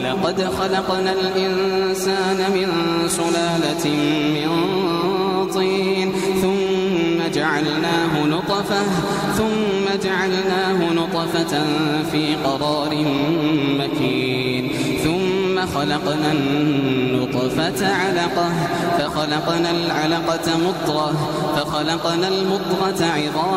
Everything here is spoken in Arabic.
ولقد خلقنا الإنسان من سلالة من طين ثم جعلناه نطفة في قرار مكين ثم خلقنا النطفة علقة فخلقنا العلقة مضغة فخلقنا المضغة عظاما